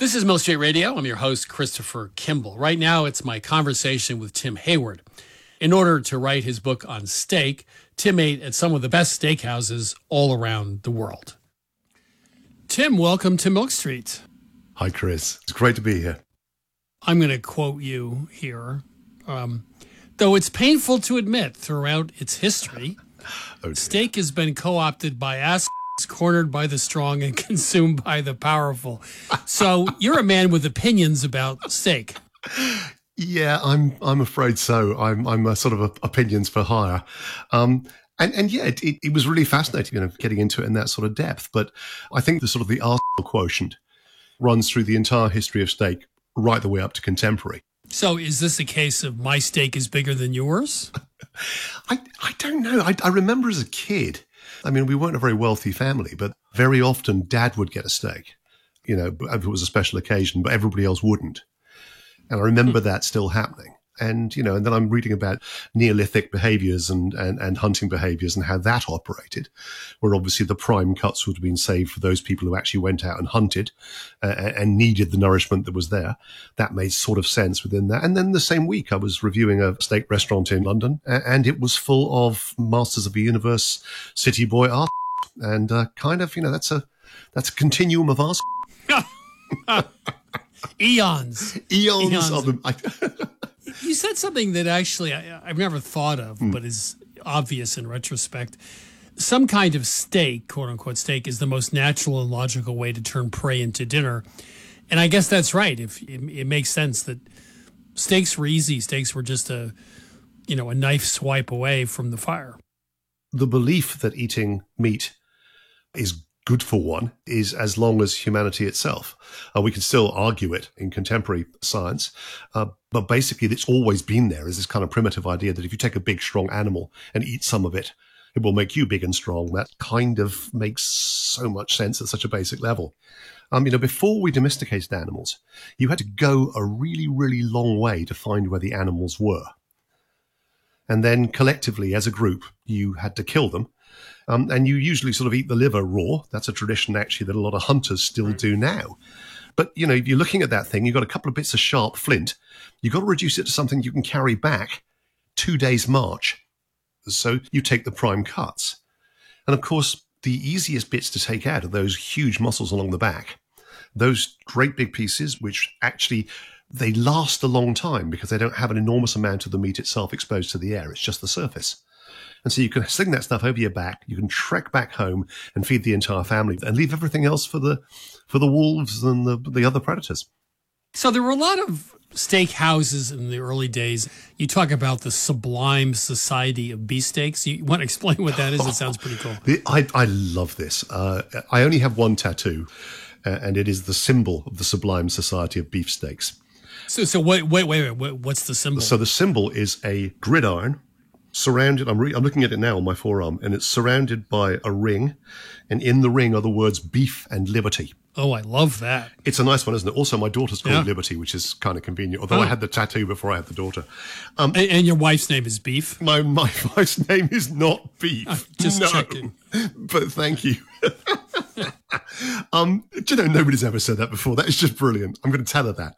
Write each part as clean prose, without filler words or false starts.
This is Mill Street Radio. I'm your host, Christopher Kimball. Right now, it's my conversation with Tim Hayward. In order to write his book on steak, Tim ate at some of the best steakhouses all around the world. Tim, welcome to Milk Street. Hi, Chris. It's great to be here. I'm going to quote you here. Though it's painful to admit, throughout its history, steak has been co-opted by assholes, cornered by the strong, and consumed by the powerful. So you're a man with opinions about steak. Yeah, I'm afraid so. I'm a sort of opinions for hire. And yeah, it was really fascinating, getting into it in that sort of depth. But I think the sort of the arsehole quotient runs through the entire history of steak, right the way up to contemporary. So is this a case of my steak is bigger than yours? I don't know. I remember as a kid, we weren't a very wealthy family, but very often Dad would get a steak, if it was a special occasion, but everybody else wouldn't. And I remember that still happening. And, and then I'm reading about Neolithic behaviors and hunting behaviors and how that operated, where obviously the prime cuts would have been saved for those people who actually went out and hunted and needed the nourishment that was there. That made sort of sense within that. And then the same week I was reviewing a steak restaurant in London, and it was full of Masters of the Universe city boy art. And that's a continuum of art. Eons of them. You said something that actually I've never thought of, but is obvious in retrospect. Some kind of steak, quote unquote steak, is the most natural and logical way to turn prey into dinner. And I guess that's right. If it makes sense that steaks were easy. Steaks were just a knife swipe away from the fire. The belief that eating meat is good for one is as long as humanity itself. We can still argue it in contemporary science, but basically it's always been there, is this kind of primitive idea that if you take a big, strong animal and eat some of it, it will make you big and strong. That kind of makes so much sense at such a basic level. Before we domesticated animals, you had to go a really, really long way to find where the animals were. And then collectively, as a group, you had to kill them. And you usually sort of eat the liver raw. That's a tradition, actually, that a lot of hunters still do now. But, if you're looking at that thing, you've got a couple of bits of sharp flint. You've got to reduce it to something you can carry back 2 days' march. So you take the prime cuts. And, of course, the easiest bits to take out are those huge muscles along the back. Those great big pieces, which actually they last a long time because they don't have an enormous amount of the meat itself exposed to the air. It's just the surface. And so you can sling that stuff over your back. You can trek back home and feed the entire family and leave everything else for the wolves and the other predators. So there were a lot of steak houses in the early days. You talk about the Sublime Society of Beefsteaks. You want to explain what that is? It sounds pretty cool. I love this. I only have one tattoo, and it is the symbol of the Sublime Society of Beefsteaks. So wait. What's the symbol? So the symbol is a gridiron. Surrounded, I'm looking at it now on my forearm, and it's surrounded by a ring, and in the ring are the words beef and liberty. Oh, I love that. It's a nice one, isn't it? Also, my daughter's called Liberty, which is kind of convenient, although I had the tattoo before I had the daughter. And your wife's name is Beef? My wife's name is not Beef. Just checking. But thank you. Nobody's ever said that before. That is just brilliant. I'm going to tell her that.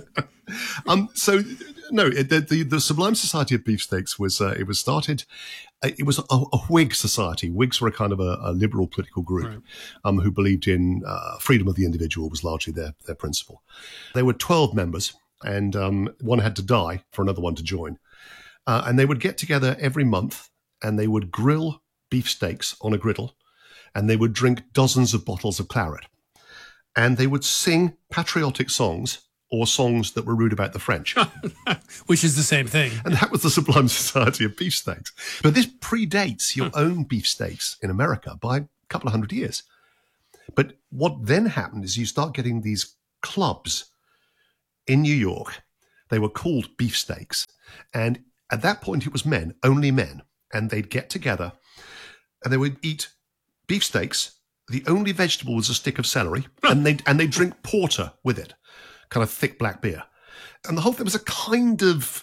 The Sublime Society of Beefsteaks was started. It was a Whig society. Whigs were a kind of a liberal political group, right, who believed in freedom of the individual was largely their principle. There were 12 members, and one had to die for another one to join. And they would get together every month, and they would grill beefsteaks on a griddle, and they would drink dozens of bottles of claret. And they would sing patriotic songs or songs that were rude about the French. Which is the same thing. And that was the Sublime Society of Beefsteaks. But this predates your own beefsteaks in America by a couple of hundred years. But what then happened is you start getting these clubs in New York. They were called beefsteaks. And at that point, it was men, only men. And they'd get together and they would eat beefsteaks. The only vegetable was a stick of celery. And they'd drink porter with it. Kind of thick black beer. And the whole thing was a kind of,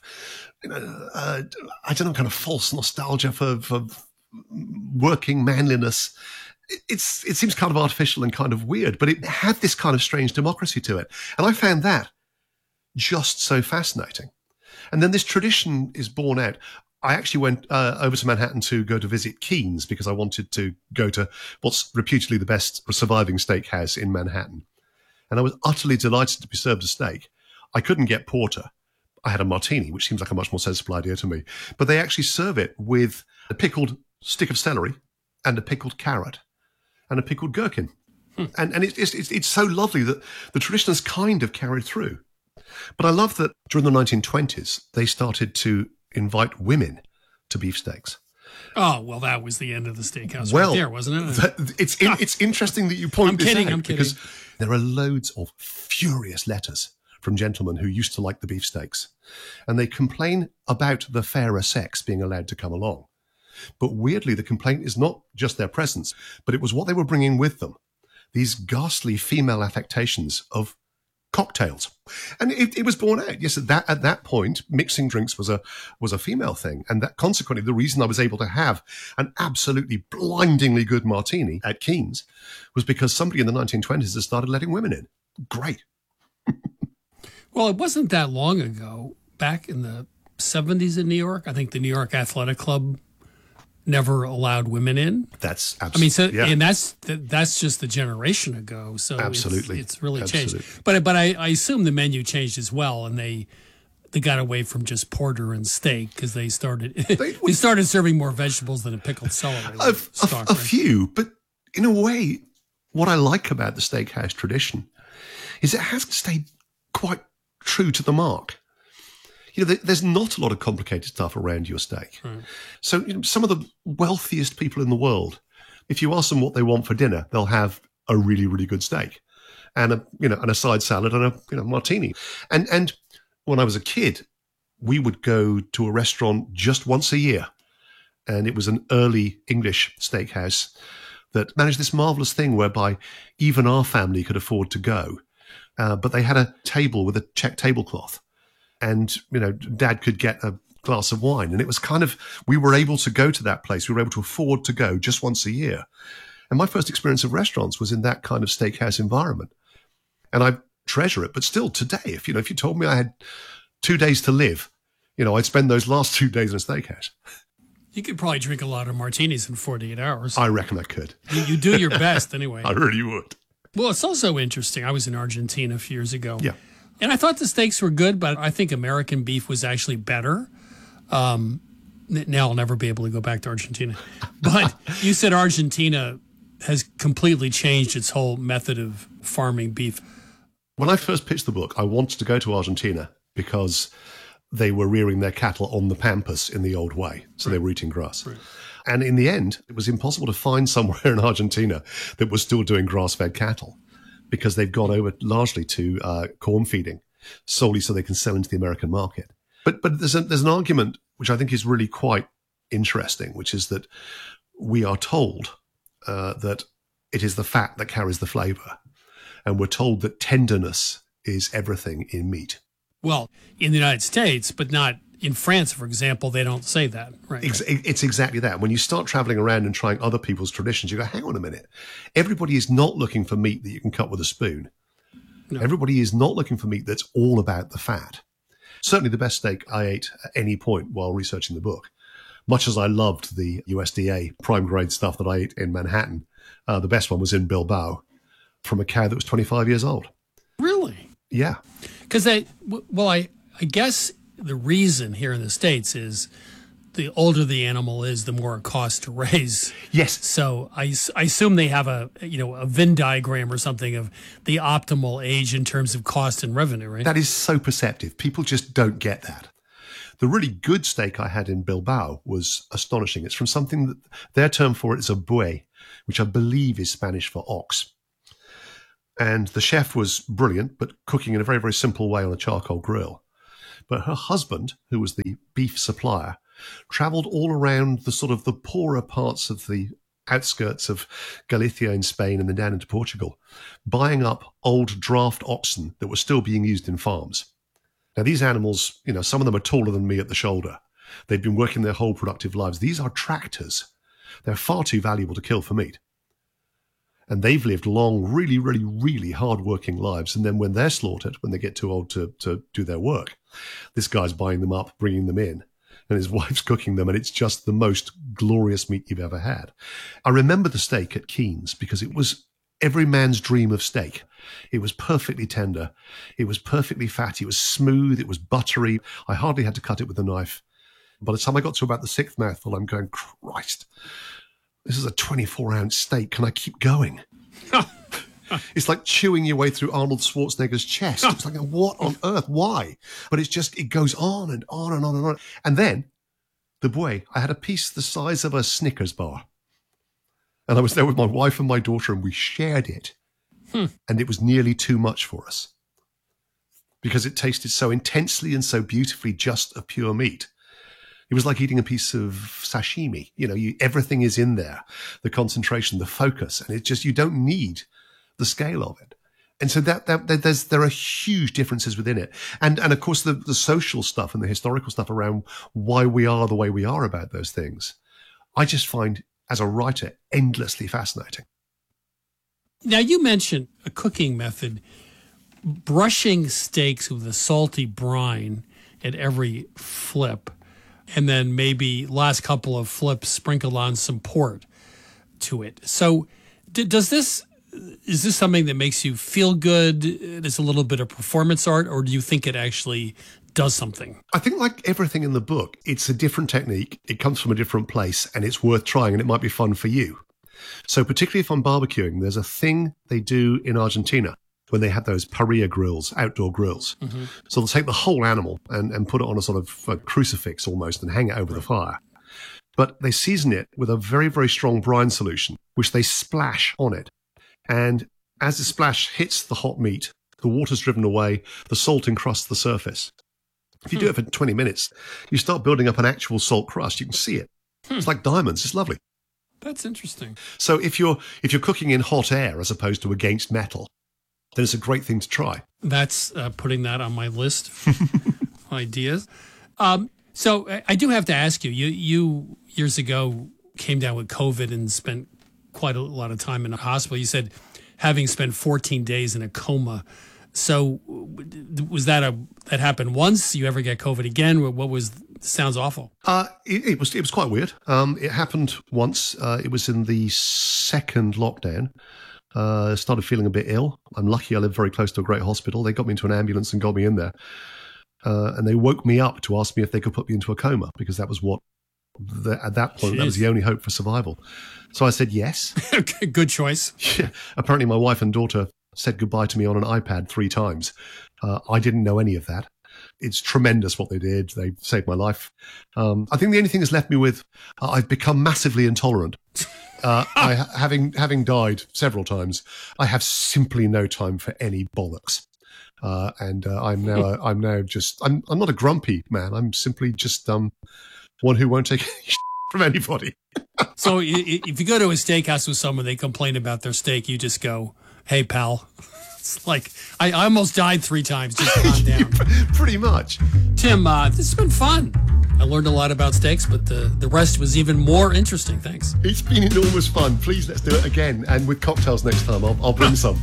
kind of false nostalgia for working manliness it seems kind of artificial and kind of weird, but it had this kind of strange democracy to it. And I found that just so fascinating. And then this tradition is born out. I actually went over to Manhattan to go to visit Keen's because I wanted to go to what's reputedly the best surviving steakhouse in Manhattan. And I was utterly delighted to be served a steak. I couldn't get porter. I had a martini, which seems like a much more sensible idea to me. But they actually serve it with a pickled stick of celery and a pickled carrot and a pickled gherkin. And it's so lovely that the tradition has kind of carried through. But I love that during the 1920s, they started to invite women to beefsteaks. Oh, well, that was the end of the steakhouse Well, right there, wasn't it? It's interesting that you point this out. I'm kidding. Because there are loads of furious letters from gentlemen who used to like the beefsteaks. And they complain about the fairer sex being allowed to come along. But weirdly, the complaint is not just their presence, but it was what they were bringing with them. These ghastly female affectations of cocktails. And it was born out. Yes, at that point, mixing drinks was a female thing. And that consequently, the reason I was able to have an absolutely blindingly good martini at Keen's was because somebody in the 1920s had started letting women in. Great. Well, it wasn't that long ago, back in the 70s in New York, I think the New York Athletic Club never allowed women in. That's absolutely. And that's just a generation ago. So absolutely, it's really changed. But I assume the menu changed as well, and they got away from just porter and steak because they started serving more vegetables than a pickled celery. A few, but in a way, what I like about the steakhouse tradition is it has stayed quite true to the mark. There's not a lot of complicated stuff around your steak. Right. So some of the wealthiest people in the world, if you ask them what they want for dinner, they'll have a really, really good steak and a side salad and a martini. And when I was a kid, we would go to a restaurant just once a year. And it was an early English steakhouse that managed this marvelous thing whereby even our family could afford to go. But they had a table with a check tablecloth. And, Dad could get a glass of wine. And it was we were able to go to that place. We were able to afford to go just once a year. And my first experience of restaurants was in that kind of steakhouse environment. And I treasure it. But still today, if you told me I had 2 days to live, I'd spend those last 2 days in a steakhouse. You could probably drink a lot of martinis in 48 hours. I reckon I could. You do your best anyway. I really would. Well, it's also interesting. I was in Argentina a few years ago. Yeah. And I thought the steaks were good, but I think American beef was actually better. Now I'll never be able to go back to Argentina. But you said Argentina has completely changed its whole method of farming beef. When I first pitched the book, I wanted to go to Argentina because they were rearing their cattle on the pampas in the old way. So they were eating grass. Right. And in the end, it was impossible to find somewhere in Argentina that was still doing grass-fed cattle, because they've gone over largely to corn feeding, solely so they can sell into the American market. But there's an argument which I think is really quite interesting, which is that we are told that it is the fat that carries the flavor, and we're told that tenderness is everything in meat. Well, in the United States, but not in France, for example, they don't say that, right? It's exactly that. When you start traveling around and trying other people's traditions, you go, hang on a minute. Everybody is not looking for meat that you can cut with a spoon. No. Everybody is not looking for meat that's all about the fat. Certainly the best steak I ate at any point while researching the book, much as I loved the USDA prime grade stuff that I ate in Manhattan, the best one was in Bilbao from a cow that was 25 years old. Really? Yeah. Because I guess the reason here in the States is the older the animal is, the more it costs to raise. Yes. So I assume they have a Venn diagram or something of the optimal age in terms of cost and revenue, right? That is so perceptive. People just don't get that. The really good steak I had in Bilbao was astonishing. It's from something that their term for it is a buey, which I believe is Spanish for ox. And the chef was brilliant, but cooking in a very, very simple way on a charcoal grill. But her husband, who was the beef supplier, traveled all around the poorer parts of the outskirts of Galicia in Spain and then down into Portugal, buying up old draft oxen that were still being used in farms. Now, these animals, some of them are taller than me at the shoulder. They'd been working their whole productive lives. These are tractors. They're far too valuable to kill for meat. And they've lived long, really, really, really hard-working lives. And then when they're slaughtered, when they get too old to do their work, this guy's buying them up, bringing them in, and his wife's cooking them, and it's just the most glorious meat you've ever had. I remember the steak at Keen's because it was every man's dream of steak. It was perfectly tender. It was perfectly fatty. It was smooth. It was buttery. I hardly had to cut it with a knife. By the time I got to about the sixth mouthful, I'm going, Christ, this is a 24-ounce steak. Can I keep going? It's like chewing your way through Arnold Schwarzenegger's chest. It's like, what on earth? Why? But it's just, it goes on and on and on and on. And then, the boy, I had a piece the size of a Snickers bar. And I was there with my wife and my daughter, and we shared it. And it was nearly too much for us because it tasted so intensely and so beautifully just of pure meat. It was like eating a piece of sashimi. You know, everything is in there, the concentration, the focus, and it just, you don't need the scale of it. And so there are huge differences within it. And of course, the social stuff and the historical stuff around why we are the way we are about those things, I just find, as a writer, endlessly fascinating. Now, you mentioned a cooking method, brushing steaks with a salty brine at every flip, and then maybe last couple of flips sprinkle on some port to it. So is this something that makes you feel good? It's a little bit of performance art, or do you think it actually does something? I think, like everything in the book, it's a different technique. It comes from a different place, and it's worth trying, and it might be fun for you. So particularly if I'm barbecuing, there's a thing they do in Argentina when they have those parrilla grills, outdoor grills. Mm-hmm. So they'll take the whole animal and put it on a sort of a crucifix almost and hang it over the fire. But they season it with a very, very strong brine solution, which they splash on it. And as the splash hits the hot meat, the water's driven away, the salt encrusts the surface. If you do it for 20 minutes, you start building up an actual salt crust. You can see it. It's like diamonds. It's lovely. That's interesting. So if you're cooking in hot air as opposed to against metal, then it's a great thing to try. That's putting that on my list of ideas. So I do have to ask you, you years ago came down with COVID and spent quite a lot of time in a hospital. You said having spent 14 days in a coma. So was that happened once? You ever get COVID again? What was, sounds awful. It was quite weird. It happened once. It was in the second lockdown. Started feeling a bit ill. I'm lucky I live very close to a great hospital. They got me into an ambulance and got me in there. And they woke me up to ask me if they could put me into a coma, because that was what, at that point, that was the only hope for survival. So I said yes. Good choice. Yeah. Apparently my wife and daughter said goodbye to me on an iPad 3 times. I didn't know any of that. It's tremendous what they did. They saved my life. I think the only thing that's left me with, I've become massively intolerant. Having died several times, I have simply no time for any bollocks. And I'm not a grumpy man. I'm simply just one who won't take any shit from anybody. So if you go to a steakhouse with someone, they complain about their steak, you just go, "Hey, pal." It's like, I almost died 3 times. Just calm down. Pretty much. Tim, this has been fun. I learned a lot about steaks, but the rest was even more interesting. Thanks. It's been enormous fun. Please, let's do it again. And with cocktails next time. I'll bring some.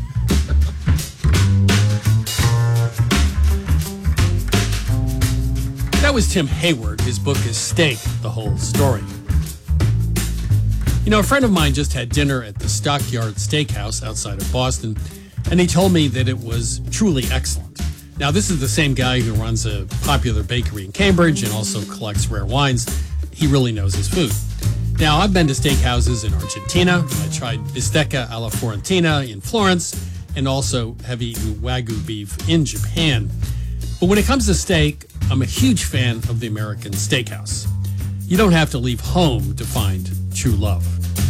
That was Tim Hayward. His book is Steak, The Whole Story. You know, a friend of mine just had dinner at the Stockyard Steakhouse outside of Boston, and he told me that it was truly excellent. Now, this is the same guy who runs a popular bakery in Cambridge and also collects rare wines. He really knows his food. Now, I've been to steakhouses in Argentina. I tried bistecca alla Fiorentina in Florence, and also have eaten Wagyu beef in Japan. But when it comes to steak, I'm a huge fan of the American steakhouse. You don't have to leave home to find true love.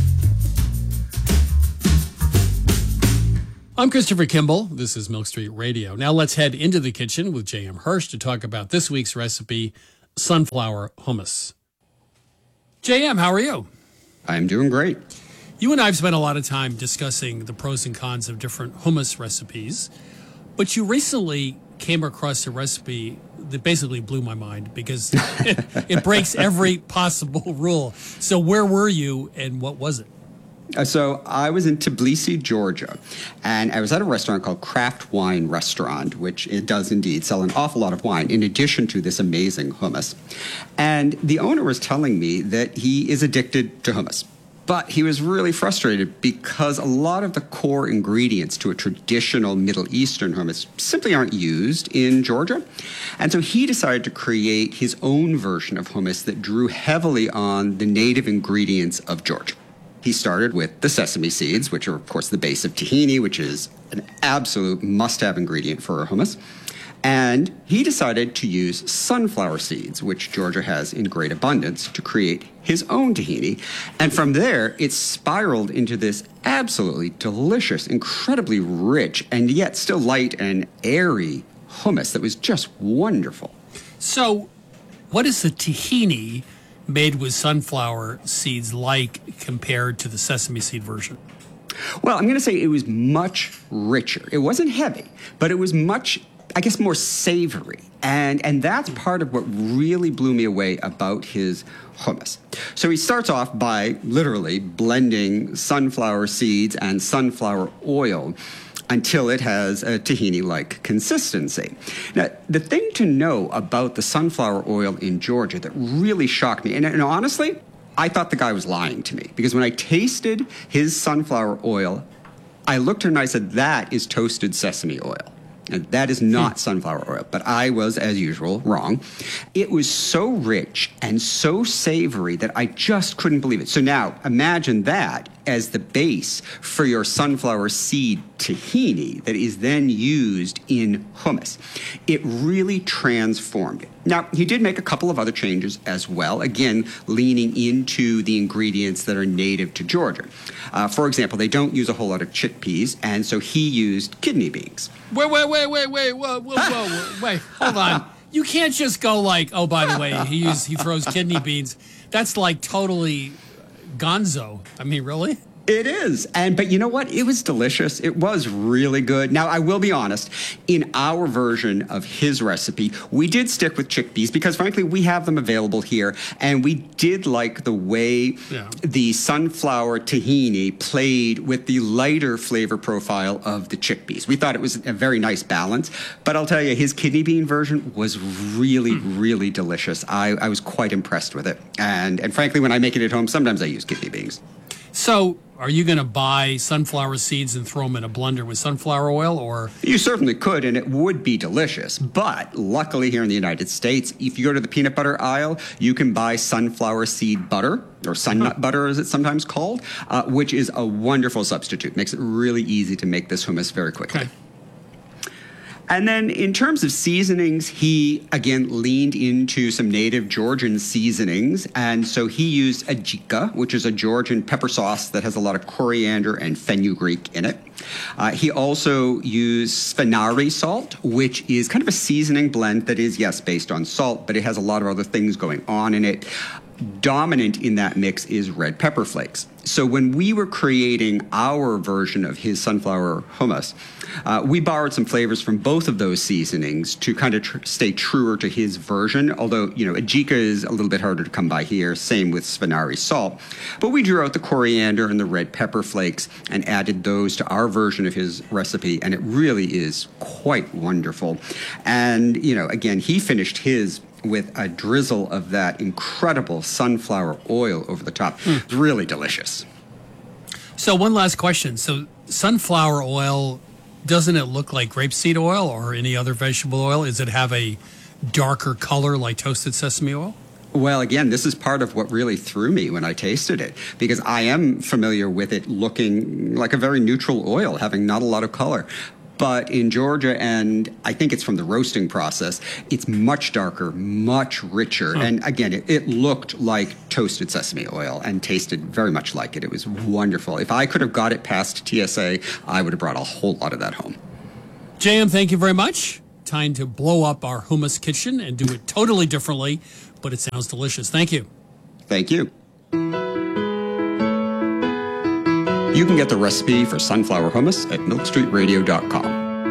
I'm Christopher Kimball. This is Milk Street Radio. Now let's head into the kitchen with J.M. Hirsch to talk about this week's recipe, sunflower hummus. J.M., how are you? I'm doing great. You and I have spent a lot of time discussing the pros and cons of different hummus recipes, but you recently came across a recipe that basically blew my mind because it breaks every possible rule. So where were you and what was it? So I was in Tbilisi, Georgia, and I was at a restaurant called Craft Wine Restaurant, which it does indeed sell an awful lot of wine in addition to this amazing hummus. And the owner was telling me that he is addicted to hummus. But he was really frustrated because a lot of the core ingredients to a traditional Middle Eastern hummus simply aren't used in Georgia. And so he decided to create his own version of hummus that drew heavily on the native ingredients of Georgia. He started with the sesame seeds, which are, of course, the base of tahini, which is an absolute must-have ingredient for a hummus. And he decided to use sunflower seeds, which Georgia has in great abundance, to create his own tahini. And from there, it spiraled into this absolutely delicious, incredibly rich, and yet still light and airy hummus that was just wonderful. So, what is the tahini made with sunflower seeds like compared to the sesame seed version? Well, I'm going to say it was much richer. It wasn't heavy, but it was much, I guess, more savory. And that's part of what really blew me away about his hummus. So he starts off by literally blending sunflower seeds and sunflower oil until it has a tahini-like consistency. Now, the thing to know about the sunflower oil in Georgia that really shocked me, and honestly, I thought the guy was lying to me, because when I tasted his sunflower oil, I looked at him and I said, that is toasted sesame oil. And that is not sunflower oil, but I was, as usual, wrong. It was so rich and so savory that I just couldn't believe it. So now, imagine that as the base for your sunflower seed tahini that is then used in hummus. It really transformed it. Now, he did make a couple of other changes as well, again, leaning into the ingredients that are native to Georgia. For example, they don't use a whole lot of chickpeas, and so he used kidney beans. Wait, hold on. You can't just go like, oh, by the way, he throws kidney beans. That's like totally gonzo. I mean, really? It is. But you know what? It was delicious. It was really good. Now, I will be honest. In our version of his recipe, we did stick with chickpeas because, frankly, we have them available here. And we did like the way the sunflower tahini played with the lighter flavor profile of the chickpeas. We thought it was a very nice balance. But I'll tell you, his kidney bean version was really, really delicious. I was quite impressed with it. And frankly, when I make it at home, sometimes I use kidney beans. So, are you going to buy sunflower seeds and throw them in a blender with sunflower oil, or? You certainly could, and it would be delicious. But luckily here in the United States, if you go to the peanut butter aisle, you can buy sunflower seed butter, or sun nut butter as it's sometimes called, which is a wonderful substitute. Makes it really easy to make this hummus very quickly. Okay. And then in terms of seasonings, he, again, leaned into some native Georgian seasonings. And so he used adjika, which is a Georgian pepper sauce that has a lot of coriander and fenugreek in it. He also used svenari salt, which is kind of a seasoning blend that is, yes, based on salt, but it has a lot of other things going on in it. Dominant in that mix is red pepper flakes. So when we were creating our version of his sunflower hummus, we borrowed some flavors from both of those seasonings to kind of stay truer to his version. Although, adjika is a little bit harder to come by here. Same with svenari salt. But we drew out the coriander and the red pepper flakes and added those to our version of his recipe. And it really is quite wonderful. And, again, he finished his with a drizzle of that incredible sunflower oil over the top. It's really delicious. So one last question. So sunflower oil, doesn't it look like grapeseed oil or any other vegetable oil? Does it have a darker color like toasted sesame oil? Well, again, this is part of what really threw me when I tasted it, because I am familiar with it looking like a very neutral oil, having not a lot of color. But in Georgia, and I think it's from the roasting process, it's much darker, much richer. And again, it looked like toasted sesame oil and tasted very much like it. It was wonderful. If I could have got it past TSA, I would have brought a whole lot of that home. JM, thank you very much. Time to blow up our hummus kitchen and do it totally differently, but it sounds delicious. Thank you. Thank you. You can get the recipe for sunflower hummus at milkstreetradio.com.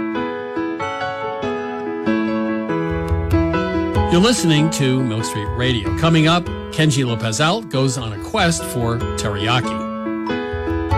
You're listening to Milk Street Radio. Coming up, Kenji Lopez-Alt goes on a quest for teriyaki.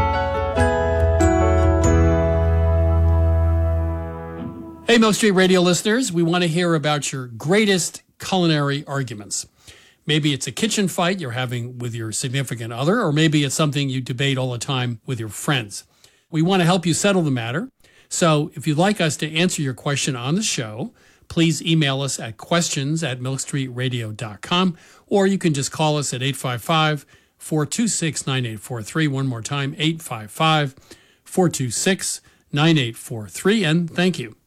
Hey, Milk Street Radio listeners, we want to hear about your greatest culinary arguments. Maybe it's a kitchen fight you're having with your significant other, or maybe it's something you debate all the time with your friends. We want to help you settle the matter. So if you'd like us to answer your question on the show, please email us at questions@milkstreetradio.com, or you can just call us at 855-426-9843. One more time, 855-426-9843, and thank you.